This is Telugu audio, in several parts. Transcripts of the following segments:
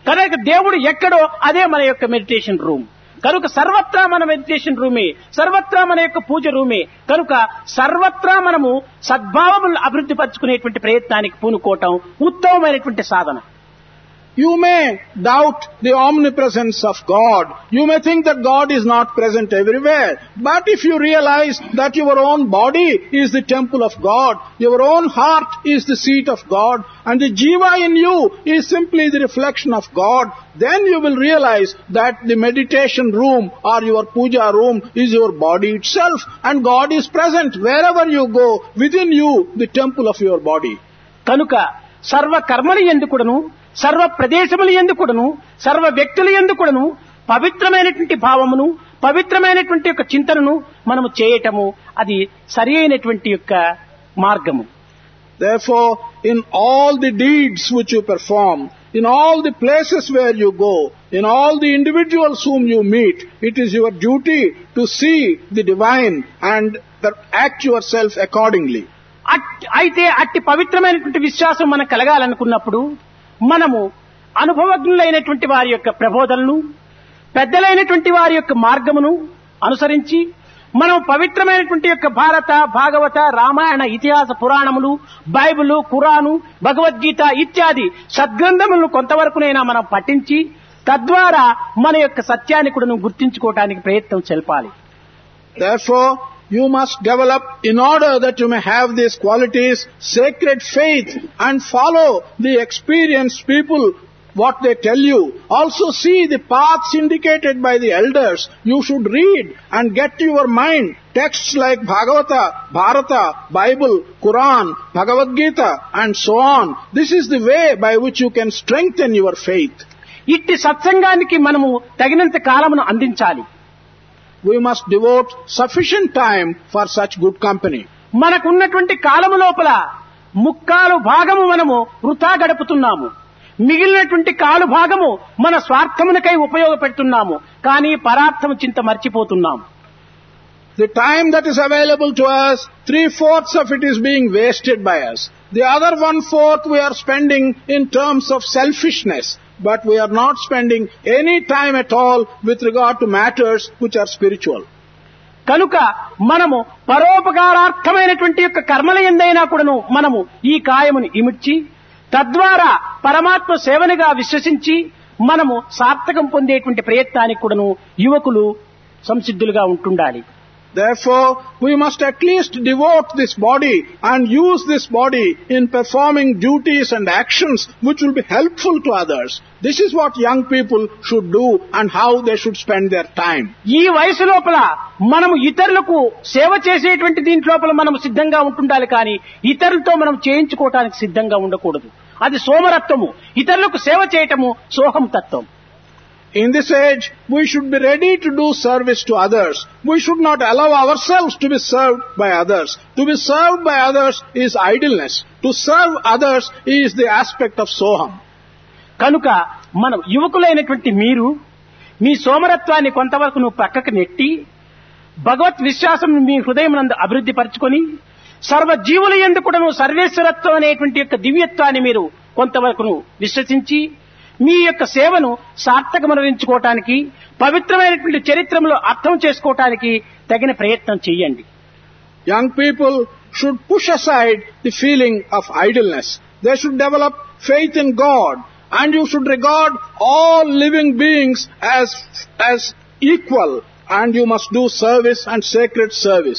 కనుక దేవుడు ఎక్కడో అదే మన యొక్క మెడిటేషన్ రూమ్. కనుక సర్వత్రా మన మెడిటేషన్ రూమే, సర్వత్రా మన యొక్క పూజ రూమే. కనుక సర్వత్రా మనము సద్భావములను అభివృద్ధి పరచుకునేటువంటి ప్రయత్నానికి పూనుకోవటం ఉత్తమమైనటువంటి సాధన. You may doubt the omnipresence of God. You may think that God is not present everywhere. But if you realize that your own body is the temple of God, your own heart is the seat of God, and the jiva in you is simply the reflection of God, then you will realize that the meditation room or your puja room is your body itself, and God is present wherever you go, within you, the temple of your body. కనుక సర్వ కర్మలు ఎందుకుడను, సర్వ ప్రదేశములు ఎందుకుడను, సర్వ వ్యక్తులు ఎందుకుడను పవిత్రమైనటువంటి భావమును, పవిత్రమైనటువంటి యొక్క చింతనను మనము చేయటము అది సరి అయినటువంటి యొక్క మార్గము. Therefore, in all the deeds which you perform, in all the places where you go, in all the individuals whom you meet, it is your duty to see the divine and act yourself accordingly. అయితే అట్టి పవిత్రమైనటువంటి విశ్వాసం మనకు కలగాలనుకున్నప్పుడు మనము అనుభవజ్ఞులైనటువంటి వారి యొక్క ప్రబోధనలు, పెద్దలైనటువంటి వారి యొక్క మార్గమును అనుసరించి మనం పవిత్రమైనటువంటి యొక్క భారత, భాగవత, రామాయణ, ఇతిహాస పురాణములు, బైబిలు, ఖురాను, భగవద్గీత ఇత్యాది సద్గ్రంథములను కొంతవరకునైనా మనం పఠించి తద్వారా మన యొక్క సత్యాన్ని కూడా గుర్తించుకోవడానికి ప్రయత్నం చేయాలి. Therefore, you must develop, in order that you may have these qualities, sacred faith and follow the experienced people, what they tell you. Also see the paths indicated by the elders. You should read and get to your mind texts like Bhagavata, Bharata, Bible, Quran, Bhagavad Gita and so on. This is the way by which you can strengthen your faith. ఇట్టి సత్సంగానికి మనము తగినంత కాలమును అందించాలి. We must devote sufficient time for such good company. మనకున్నటువంటి కాలము లోపల ముక్కాలు భాగము మనము వృథా గడుపుతున్నాము. మిగిలినటువంటి కాలు భాగము మన స్వార్థమునకై ఉపయోగపెడుతున్నాము. కానీ పరార్థము చింత మర్చిపోతున్నాము. The time that is available to us, 3/4 of it is being wasted by us. The other 1/4 we are spending in terms of selfishness. But we are not spending any time at all with regard to matters which are spiritual. కనుక మనము పరోపకారార్థమైనటువంటి యొక్క కర్మల యందైనా కూడాను మనము ఈ కాయమును ఇమిడ్చి తద్వారా పరమాత్మ సేవనిగా విశ్వసించి మనము సార్థకం పొందేటువంటి ప్రయత్నానికి కూడాను యువకులు సంసిద్ధులుగా ఉంటుండాలి. Therefore, we must at least devote this body and use this body in performing duties and actions which will be helpful to others. This is what young people should do and how they should spend their time. ఈ వయసు లోపల మనము ఇతరులకు సేవ చేసేటువంటి దీంట్లోపల మనం సిద్ధంగా ఉంటుండాలి. కానీ ఇతరులతో మనం చేయించుకోవటానికి సిద్ధంగా ఉండకూడదు. అది సోమరత్వము. ఇతరులకు సేవ చేయటము సోహం తత్వం. In this age, we should be ready to do service to others. We should not allow ourselves to be served by others. To be served by others is idleness. To serve others is the aspect of soham. కనుక మనం యువకులైనటువంటి మీరు మీ సోమరత్వాన్ని కొంతవరకు నువ్వు పక్కకు నెట్టి భగవత్ విశ్వాసం మీ హృదయమునందు అభివృద్ధి పరచుకొని సర్వ జీవుల యందు కూడాను సర్వేశ్వరత్వం అనేటువంటి యొక్క దివ్యత్వాన్ని మీరు కొంతవరకు విశ్వసించి మీ యొక్క సేవను సార్థకమనించుకోవటానికి పవిత్రమైనటువంటి చరిత్రలో అర్థం చేసుకోవటానికి తగిన ప్రయత్నం చేయండి. Young people should push aside the feeling of idleness. They should develop faith in God, and you should regard all living beings as equal, and you must do service and sacred service.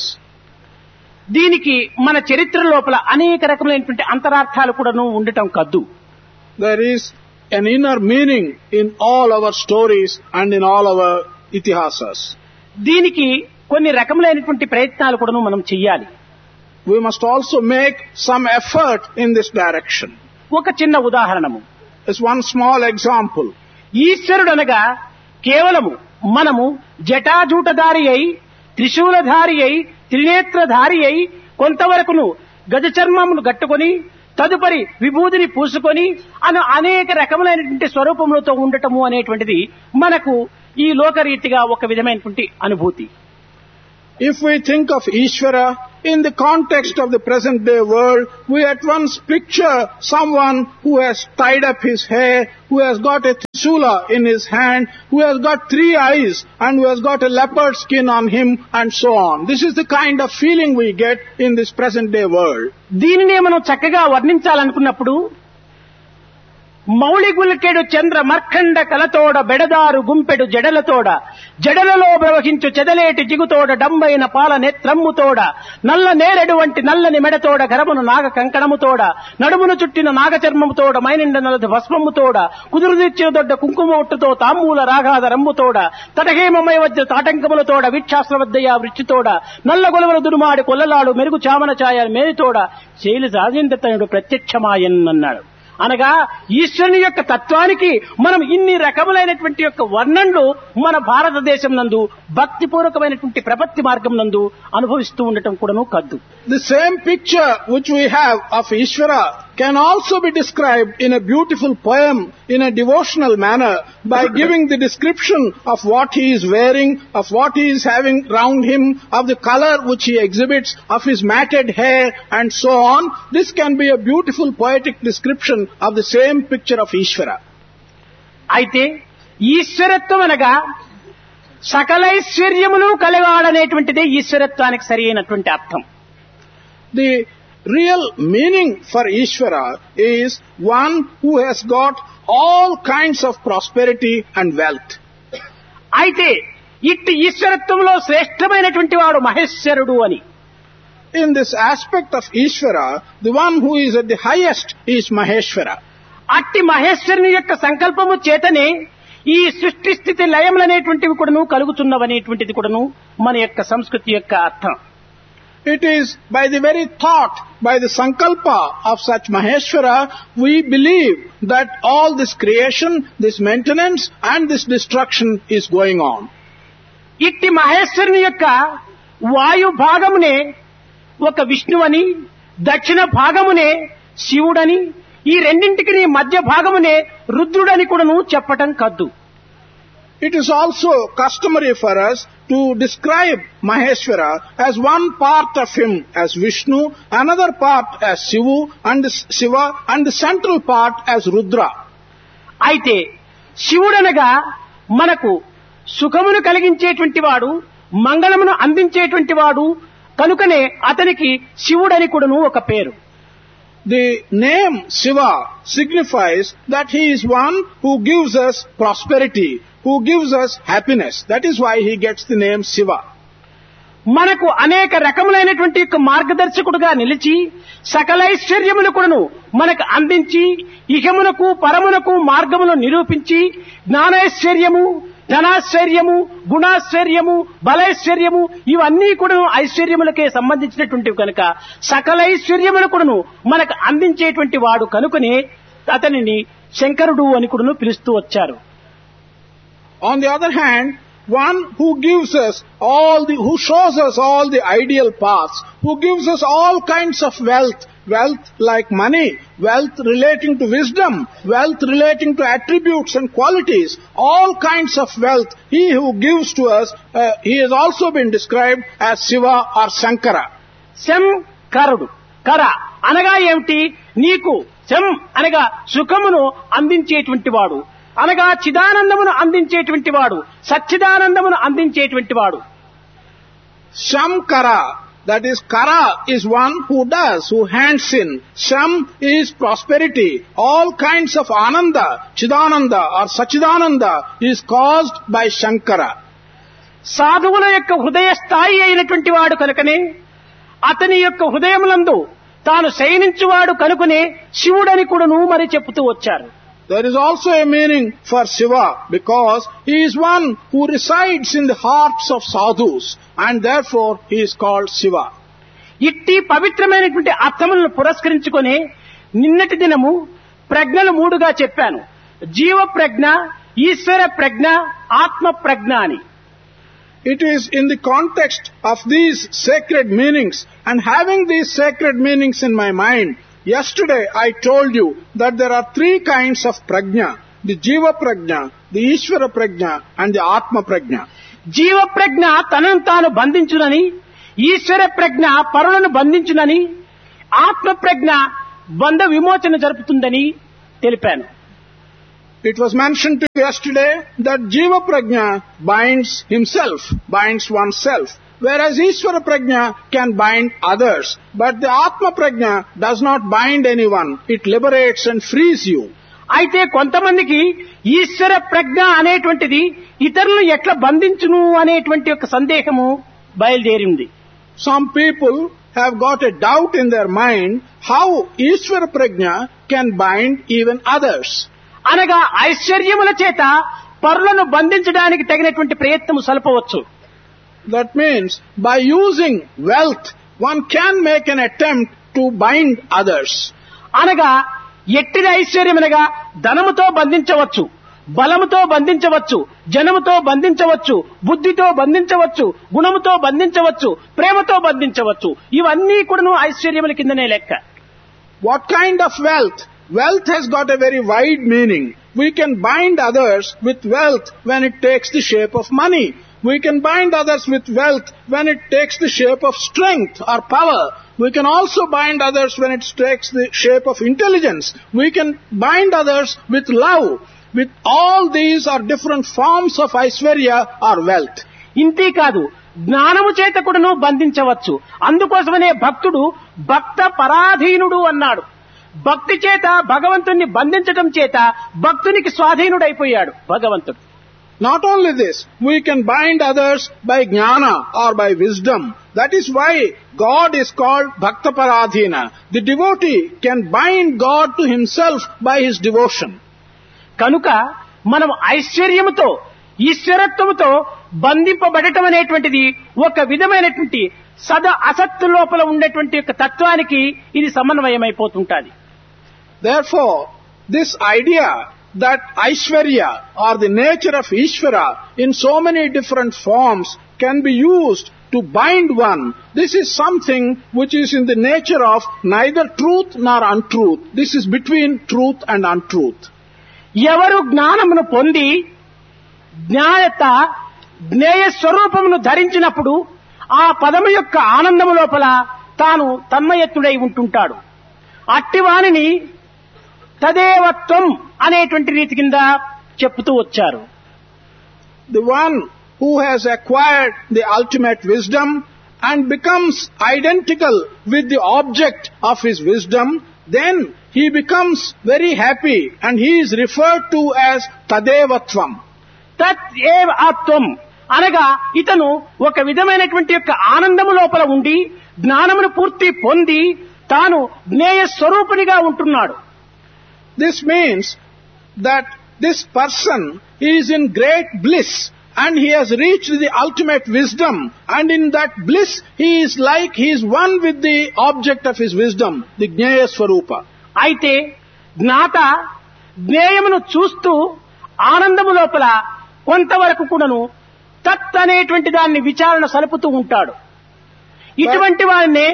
దీనికి మన చరిత్ర లోపల అనేక రకమైనటువంటి అంతరార్థాలు కూడాను ఉండటం కద్దు. There is an inner meaning in all our stories and in all our itihasas. దీనికి కొన్ని రకములైనటువంటి ప్రయత్నాలు కూడాను మనం చెయ్యాలి. We must also make some effort in this direction. ఒక చిన్న ఉదాహరణము. As one small example. ఈశ్వరుడు అనగా కేవలము మనము జటాజూటధారి అయి, త్రిశూలధారి అయి, త్రినేత్రధారి అయి, కొంతవరకును గజ చర్మమును గట్టుకొని తదుపరి విభూతిని పూసుకొని అనేక రకములైనటువంటి స్వరూపములతో ఉండటము అనేటువంటిది మనకు ఈ లోకరీతిగా ఒక విధమైనటువంటి అనుభూతి. If we think of Ishvara in the context of the present day world, we at once picture someone who has tied up his hair, who has got a trishula in his hand, who has got 3 eyes, and who has got a leopard skin on him, and so on. This is the kind of feeling we get in this present day world. దీనినే మనం చక్కగా వర్ణించాలనుకున్నప్పుడు మౌళిగులకెడు చంద్ర మర్కండ కలతోడ బెడదారు గుంపెడు జడలతోడ జడలలో ప్రవహించు చెదలేటి జిగుతోడ డంబైన పాల నేత్రమ్ముతోడ నల్ల నేరెడు వంటి నల్లని మెడతోడ గరమును నాగ కంకణముతోడ నడుమును చుట్టిన నాగ చర్మముతోడ మైనిండ నలది భస్మముతోడ కుదురుదిచ్చిన దొడ్డ కుంకుమొట్టుతో తాంబూల రాగాద రంబుతోడ తటహేమమయ వజ్ర తాటంకములతోడ వీక్షాస్త్రవద్దయ వృచ్చితోడ నల్ల గొలవల దురుమాడి కొల్లలాడు మెరుగు చామన ఛాయ మేనితోడ శైలి రాజేంద్రతనుడు ప్రత్యక్షమాయన్ అన్నాడు. అనగా ఈశ్వరుని యొక్క తత్వానికి మనం ఇన్ని రకములైనటువంటి యొక్క వర్ణనలు మన భారతదేశం నందు భక్తిపూర్వకమైనటువంటి ప్రపత్తి మార్గం నందు అనుభవిస్తూ ఉండటం కూడాను కద్దు. The same picture which we have of Ishvara can also be described in a beautiful poem in a devotional manner by giving the description of what he is wearing, of what he is having round him, of the color which he exhibits, of his matted hair and so on. This can be a beautiful poetic description of the same picture of Ishvara. అయితే ఈశ్వరత్వం అనగా సకలైశ్వర్యములు కలగాడనేటువంటిదే ఈశ్వరత్వానికి సరి అయినటువంటి అర్థం. The real meaning for Ishvara is one who has got all kinds of prosperity and wealth. అయితే ఇట్టి ఈశ్వరత్వంలో శ్రేష్టమైనటువంటి వాడు మహేశ్వరుడు అని. In this aspect of Ishvara, the one who is at the highest is Maheshwara. అట్టి మహేశ్వరుని యొక్క సంకల్పము చేతనే ఈ సృష్టి స్థితి లయములనేటువంటివి కూడాను కలుగుతున్నవనేటువంటిది కూడాను మన యొక్క సంస్కృతి యొక్క అర్థం. It is by the very thought, by the sankalpa of such Maheshwara, we believe that all this creation, this maintenance and this destruction is going on. ఇట్టి మహేశ్వరుని యొక్క వాయు భాగమునే ఒక విష్ణువని, దక్షిణ భాగమునే శివుడని, ఈ రెండింటికి మధ్య భాగమునే రుద్రుడని కూడాను చెప్పటం కద్దు. It is also customary for us to describe Maheshwara as one part of him as Vishnu, another part as Shiva and the central part as Rudra. అయితే శివుడనగా మనకు సుఖమును కలిగించేటువంటి వాడు, మంగళమును అందించేటువంటి వాడు కనుకనే అతనికి శివుడని కూడాను ఒక పేరు. The name Shiva signifies that he is one who gives us prosperity, who gives us happiness. That is why he gets the name Shiva. మనకు అనేక రకములైనటువంటి యొక్క మార్గదర్శకుడుగా నిలిచి సకలైశ్వర్యములు కూడాను మనకు అందించి ఇహమునకు పరమునకు మార్గమును నిరూపించి జ్ఞానైశ్వర్యము, ధనాశ్వర్యము, గుణాశ్వర్యము, బలైశ్వర్యము ఇవన్నీ కూడాను ఐశ్వర్యములకే సంబంధించినటువంటివి కనుక సకలైశ్వర్యములు కూడాను మనకు అందించేటువంటి వాడు కనుకనే అతనిని శంకరుడు అని కూడాను పిలుస్తూ వచ్చారు. On the other hand, one who gives us who shows us all the ideal paths, who gives us all kinds of wealth like money, wealth relating to wisdom, wealth relating to attributes and qualities, all kinds of wealth, he who gives to us, he has also been described as Shiva or Shankara. శంకరుడు కర అనగా ఏమిటి? నీకు శం అనగా సుఖమును అందించేటువంటి వాడు, అనగా చిదానందమును అందించేటువంటి వాడు, సచ్చిదానందమును అందించేటువంటి వాడు. Shamkara, that is, Kara is one who does, who hands in. Sham is prosperity. All kinds of Ananda, Chidananda or Sachidananda is caused by Shankara. సాధువుల యొక్క హృదయ స్థాయి అయినటువంటి వాడు కనుకనే అతని యొక్క హృదయములందు తాను శయనించువాడు కనుకనే శివుడని కూడాను మరి చెప్తూ వచ్చారు. There is also a meaning for Shiva because he is one who resides in the hearts of sadhus and therefore he is called Shiva. ఇట్టి పవిత్రమైనటువంటి అర్థములను పురస్కరించుకొని నిన్నటి దినము ప్రజ్ఞలు 3గా చెప్పాను. జీవ ప్రజ్ఞ, ఈశ్వర ప్రజ్ఞ, ఆత్మ ప్రజ్ఞ అని. It is in the context of these sacred meanings and having these sacred meanings in my mind, yesterday I told you that there are 3 kinds of prajna: the Jiva Prajna, the Ishvara Prajna and the Atma Prajna. జీవ ప్రజ్ఞ తనను తాను బంధించునని, ఈశ్వర ప్రజ్ఞ పరులను బంధించునని, ఆత్మ ప్రజ్ఞ బంధ విమోచన జరుపుతుందని తెలిపాను. It was mentioned to you yesterday that Jiva Prajna binds himself, binds oneself, whereas Ishvara Prajna can bind others. But the Atma Prajna does not bind anyone. It liberates and frees you. అయితే కొంతమందికి ఈశ్వర ప్రజ్ఞ అనేటువంటిది ఇతరులను ఎట్లా బంధించును అనేటువంటి ఒక సందేహము బయలుదేరింది. Some people have got a doubt in their mind how Ishvara Prajna can bind even others. అనగా ఐశ్వర్యముల చేత పరులను బంధించడానికి తగినటువంటి ప్రయత్నము సల్పవచ్చు. That means by using wealth, one can make an attempt to bind others. అనగా ఎట్టిది ఐశ్వర్యమనగా ధనముతో బంధించవచ్చు, బలముతో బంధించవచ్చు, జనముతో బంధించవచ్చు, బుద్ధితో బంధించవచ్చు, గుణముతో బంధించవచ్చు, ప్రేమతో బంధించవచ్చు. ఇవన్నీ కూడాను ఐశ్వర్యముల కిందనే లెక్క. What kind of wealth? Wealth has got a very wide meaning. We can bind others with wealth when it takes the shape of money. We can bind others with wealth when it takes the shape of strength or power. We can also bind others when it takes the shape of intelligence. We can bind others with love. With all these are different forms of Aishwarya or wealth. ఇంతే కాదు, జ్ఞానము చేత కూడాను బంధించవచ్చు. అందుకోసమనే భక్తుడు భక్త పరాధీనుడు అన్నాడు. భక్తి చేత భగవంతుణ్ణి బంధించడం చేత భక్తునికి స్వాధీనుడైపోయాడు భగవంతుడు. Not only this, we can bind others by jnana or by wisdom. That is why God is called Bhakta Paradhina. The devotee can bind God to himself by his devotion. కనుక మనం ఐశ్వర్యముతో ఈశ్వరత్వముతో బంధింపబడటం అనేటువంటిది ఒక విధమైనటువంటి అసత్తు లోపల ఉండేటువంటి యొక్క తత్వానికి ఇది సమన్వయమైపోతుంటాది. Therefore, this idea that Aishwarya or the nature of Ishvara in so many different forms can be used to bind one, this is something which is in the nature of neither truth nor untruth. This is between truth and untruth. ఎవరు జ్ఞానమును పొంది జ్ఞేయ స్వరూపమును ధరించినప్పుడు ఆ పదము యొక్క ఆనందము లోపల తాను తన్మయత్తుడై ఉంటుంటాడు. అట్టివానిని తదేవత్వం అనేటువంటి రీతి కింద చెప్తూ వచ్చారు. The one who has acquired the ultimate wisdom and becomes identical with the object of his wisdom, then he becomes very happy and he is referred to as tadevatvam. తత్ ఏవ ఆత్వం అనగా ఇతను ఒక విధమైనటువంటి యొక్క ఆనందము లోపల ఉండి జ్ఞానమును పూర్తి పొంది తాను జ్ఞేయ స్వరూపునిగా ఉంటున్నాడు. This means that this person is in great bliss and he has reached the ultimate wisdom, and in that bliss he is one with the object of his wisdom, the Jnaya Swarupa. అయితే జ్ఞాత జ్ఞేయమును చూస్తూ ఆనందము లోపల కొంతవరకు కూడాను తత్ అనేటువంటి దాన్ని విచారణ సలుపుతూ ఉంటాడు. ఇటువంటి వారినే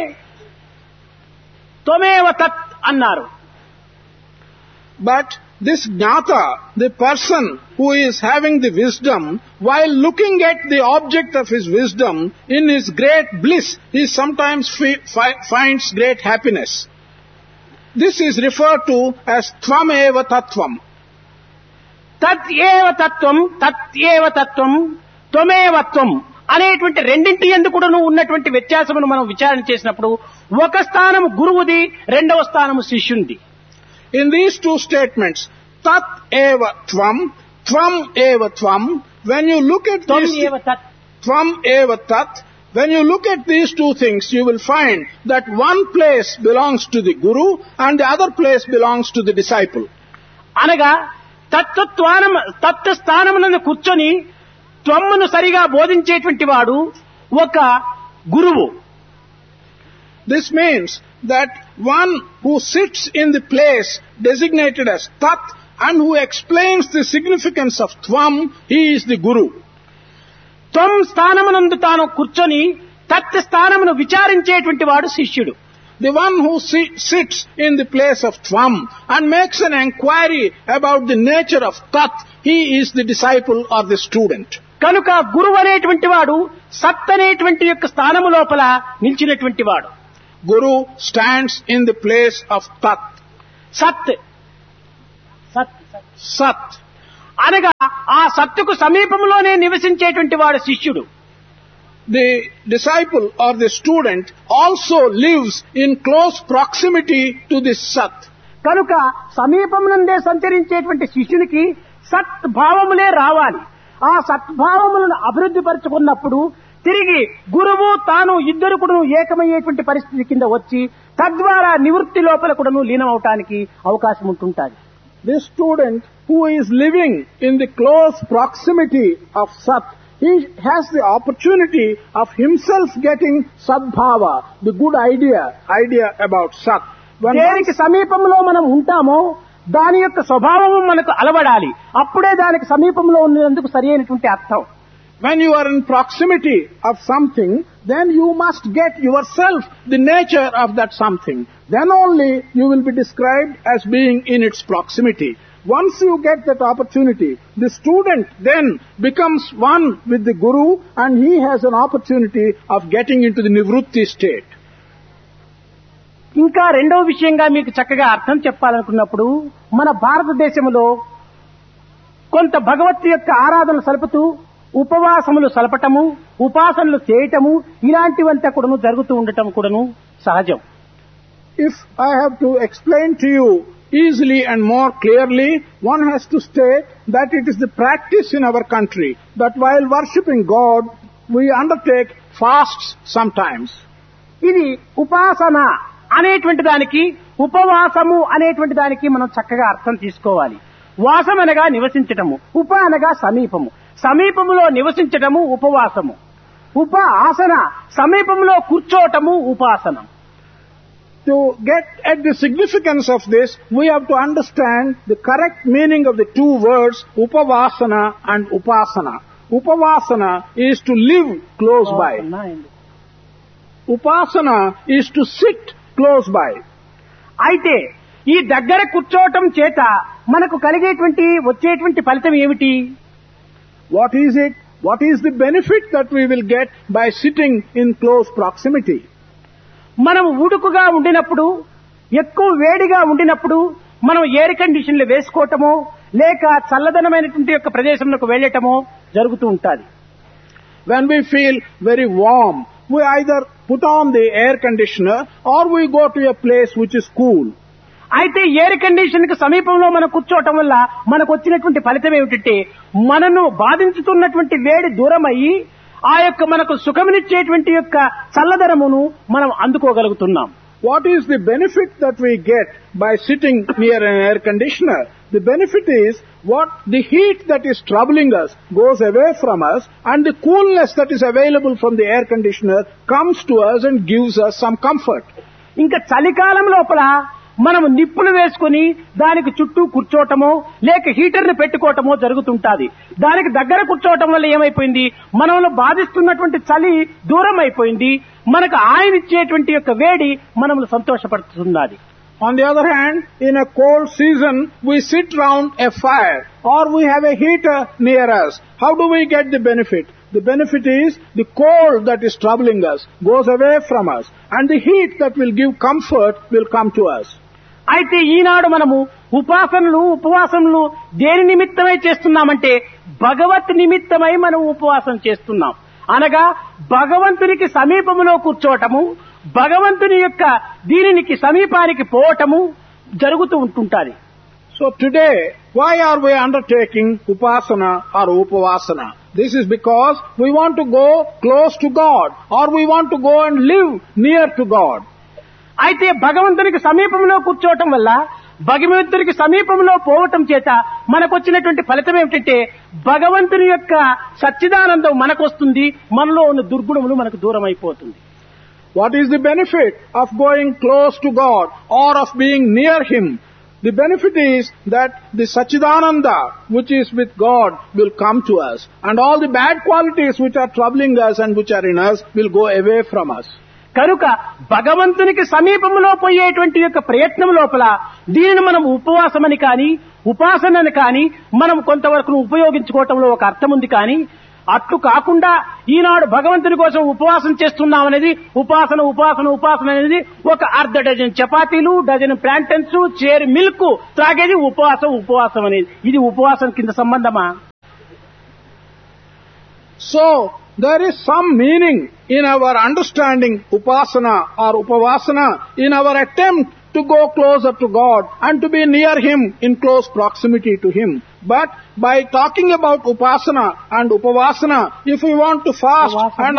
త్వమేవ తత్ అన్నారు. But this jnata, the person who is having the wisdom, while looking at the object of his wisdom, in his great bliss, he sometimes finds great happiness. This is referred to as tvameva tattvam. తత్ ఏవ తత్వం, తత్ ఏవ తత్వం, త్వమేవత్వం అనేటువంటి రెండింటి యందు కూడాను ఉన్నటువంటి వ్యత్యాసమును మనం విచారణ చేసినప్పుడు ఒక స్థానము గురువుది, రెండవ స్థానము శిష్యునిది. In these two statements, tat eva tvam, tvam eva tvam, when you look at these, tvam eva tat, when you look at these two things, you will find that one place belongs to the guru and the other place belongs to the disciple. అనగా తత్వ స్థానమునందు కూర్చొని త్వమ్మును సరిగా బోధించేటువంటి వాడు ఒక గురువు. This means that one who sits in the place designated as Tat and who explains the significance of Tvam, he is the Guru. త్వం స్థానమునందు తాను కూర్చొని తత్ స్థానమును విచారించేటువంటి వాడు శిష్యుడు. The one who sits in the place of Tvam and makes an enquiry about the nature of Tat, he is the disciple or the student. కనుక గురువు అనేటువంటి వాడు సత్ అనేటువంటి యొక్క స్థానము లోపల నిలిచినటువంటి వాడు. Guru stands in the place of Tat. సత్ సత్ Sat. అనగా ఆ సత్తుకు సమీపంలోనే నివసించేటువంటి వాడు శిష్యుడు. The disciple or the student also lives in close proximity to this Sat. కనుక సమీపం నుండే సంచరించేటువంటి శిష్యునికి సద్భావములే రావాలి. ఆ సద్భావములను అభివృద్ధి పరుచుకున్నప్పుడు తిరిగి గురువు తాను ఇద్దరు కూడాను ఏకమయ్యేటువంటి పరిస్థితి కింద వచ్చి తద్వారా నివృత్తి లోపల కూడాను లీనమవటానికి అవకాశం ఉంటుంటుంది. This student who is living in the close proximity of Sat, he has the opportunity of himself getting Sadbhava, the good idea about Sat. దేనికి సమీపంలో మనం ఉంటామో దాని యొక్క స్వభావము మనకు అలవడాలి. అప్పుడే దానికి సమీపంలో ఉన్నందుకు సరైనటువంటి అర్థం. When you are in proximity of something, then you must get yourself the nature of that something. Then only you will be described as being in its proximity. Once you get that opportunity, the student then becomes one with the Guru and he has an opportunity of getting into the Nivrutti state. ఇంకా రెండవ విషయంగా మీకు చక్కగా అర్థం చెప్పాలనుకున్నప్పుడు మన భారతదేశంలో కొంత భగవత్ యొక్క ఆరాధన సలుపుతూ ఉపవాసములు సలపటము, ఉపాసనలు చేయటము ఇలాంటివంతా కూడాను జరుగుతూ ఉండటం కూడాను సహజం. If I have to explain to you easily and more clearly, one has to state that it is the practice in our country that while worshipping God, we undertake fasts sometimes. ఇది ఉపాసన అనేటువంటి దానికి, ఉపవాసము అనేటువంటి దానికి మనం చక్కగా అర్థం తీసుకోవాలి. వాసం అనగా నివసించటము, ఉప అనగా సమీపము, సమీపములో నివసించటము ఉపవాసము, ఉప ఆసన సమీపంలో కూర్చోవటము ఉపాసనం. To get at the significance of this, we have to understand the correct meaning of the two words upavasana and upasana. Upavasana is to live close by. Upasana is to sit close by. అయితే ఈ దగ్గర కూర్చోవటం చేత మనకు కలిగేటువంటి వచ్చేటువంటి ఫలితం ఏమిటి? What is it? What is the benefit that we will get by sitting in close proximity? మనం ఉడుకుగా ఉండినప్పుడు, ఎక్కువ వేడిగా ఉండినప్పుడు మనం ఎయిర్ కండిషన్లు వేసుకోవటమో లేక చల్లదనమైనటువంటి యొక్క ప్రదేశంలోకి వెళ్ళటమో జరుగుతూ ఉంటుంది. When we feel very warm, we either put on the air conditioner or we go to a place which is cool. అయితే ఎయిర్ కండిషన్ కి సమీపంలో మనం కూర్చోవటం వల్ల మనకు వచ్చినటువంటి ఫలితం ఏమిటంటే మనను బాధించుతున్నటువంటి వేడి దూరం అయ్యి ఆ యొక్క మనకు సుఖమునిచ్చేటువంటి యొక్క చల్లదనమును మనం అందుకోగలుగుతున్నాం. What is the benefit that we get by sitting near an air conditioner? The benefit is what the heat that is troubling us goes away from us and the coolness that is available from the air conditioner comes to us and gives us some comfort. ఇంకా చలికాలం లోపల మనం నిప్పులు వేసుకుని దానికి చుట్టూ కూర్చోవటమో లేక హీటర్ని పెట్టుకోవటమో జరుగుతుంటాది. దానికి దగ్గర కూర్చోవటం వల్ల ఏమైపోయింది, మనలో బాధిస్తున్నటువంటి చలి దూరం అయిపోయింది, మనకు ఆయన ఇచ్చేటువంటి యొక్క వేడి మనల్ని సంతోషపడుతున్నది. On the other hand, in a cold season, we sit round a fire or we have a heater near us. How do we get the benefit? The benefit is the cold that is troubling us goes away from us and the heat that will give comfort will come to us. అయితే ఈనాడు మనము ఉపాసనలు ఉపవాసనలు దేని నిమిత్తమై చేస్తున్నామంటే భగవత్ నిమిత్తమై మనం ఉపవాసం చేస్తున్నాం. అనగా భగవంతునికి సమీపంలో కూర్చోవటము, భగవంతుని యొక్క దీనికి సమీపానికి పోవటము జరుగుతూ ఉంటుంటాది. So today, why are we undertaking upasana or upavasana? This is because we want to go close to God or we want to go and live near to God. అయితే భగవంతునికి సమీపంలో కూర్చోవటం వల్ల భగవంతునికి సమీపంలో పోవటం చేత మనకు వచ్చినటువంటి ఫలితం ఏమిటంటే భగవంతుని యొక్క సచ్చిదానందం మనకు వస్తుంది, మనలో ఉన్న దుర్గుణములు మనకు దూరం అయిపోతుంది. What is the benefit of going close to God or of being near Him? The benefit is that the Satchidananda which is with God will come to us and all the bad qualities which are troubling us and which are in us will go away from us. కనుక భగవంతునికి సమీపంలో పోయేటువంటి యొక్క ప్రయత్నం లోపల దీనిని మనం ఉపవాసమని కానీ ఉపాసనని కానీ మనం కొంతవరకు ఉపయోగించుకోవటంలో ఒక అర్థం ఉంది. కానీ అట్లు కాకుండా ఈనాడు భగవంతుని కోసం ఉపవాసం చేస్తున్నామనేది ఉపాసన అనేది ఒక అర్ధ డజన్ చపాతీలు, డజన్ ప్లాంటన్స్, చేరు మిల్క్ త్రాగేది ఉపవాసం అనేది. ఇది ఉపవాసం కింద సంబంధమా? So, there is some meaning in our understanding upasana or upavasana, in our attempt to go closer to God and to be near Him in close proximity to Him. But by talking about upasana and upavasana, if we want to fast and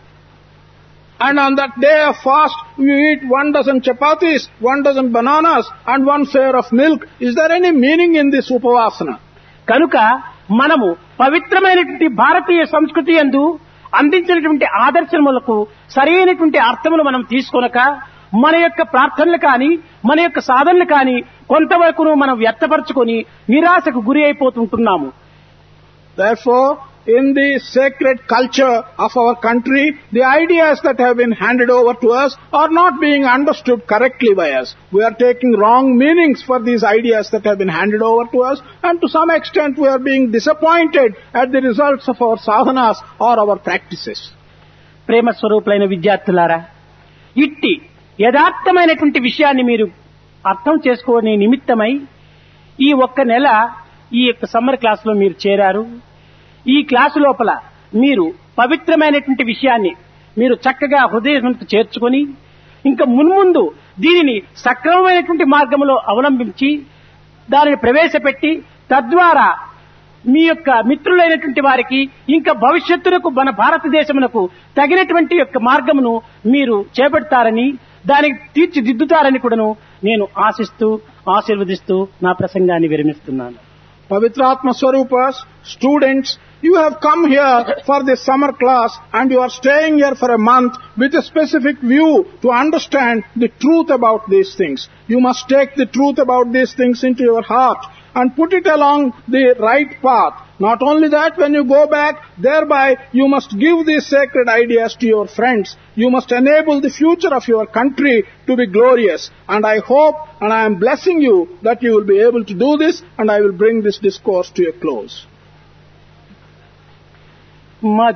on that day of fast we eat 1 dozen chapatis, 1 dozen bananas and 1 share of milk, is there any meaning in this upavasana? కనుక మనము పవిత్రమైనటువంటి భారతీయ సంస్కృతి యందు అందించినటువంటి ఆదర్శములకు సరైనటువంటి అర్థములు మనం తీసుకొనక మన యొక్క ప్రార్థనలు కానీ మన యొక్క సాధనలు కానీ కొంతవరకు మనం వ్యర్థపరచుకొని నిరాశకు గురి అయిపోతుంటున్నాము. Therefore, in the sacred culture of our country, the ideas that have been handed over to us are not being understood correctly by us. We are taking wrong meanings for these ideas that have been handed over to us, and to some extent we are being disappointed at the results of our sadhanas or our practices. ప్రేమ స్వరూపులైన విద్యార్థులారా, ఇట్టి యథార్థమైనటువంటి విషయాన్ని మీరు అర్థం చేసుకోని నిమిత్తమై ఈ ఒక్క నెల ఈ యొక్క సమ్మర్ క్లాస్ లో మీరు చేరారు. ఈ క్లాసు లోపల మీరు పవిత్రమైనటువంటి విషయాన్ని మీరు చక్కగా హృదయంతో చేర్చుకొని ఇంకా మున్ముందు దీనిని సక్రమమైనటువంటి మార్గంలో అవలంబించి దానిని ప్రవేశపెట్టి తద్వారా మీ యొక్క మిత్రులైనటువంటి వారికి ఇంకా భవిష్యత్తునకు మన భారతదేశమునకు తగినటువంటి యొక్క మార్గమును మీరు చేపడతారని దానికి తీర్చిదిద్దుతారని కూడాను నేను ఆశీర్వదిస్తూ నా ప్రసంగాన్ని విరమిస్తున్నాను. Pavitratma Swarupas, students, you have come here for this summer class and you are staying here for a month with a specific view to understand the truth about these things. You must take the truth about these things into your heart and put it along the right path. Not only that, when you go back, thereby you must give these sacred ideas to your friends. You must enable the future of your country to be glorious. And I hope and I am blessing you that you will be able to do this, and I will bring this discourse to a close.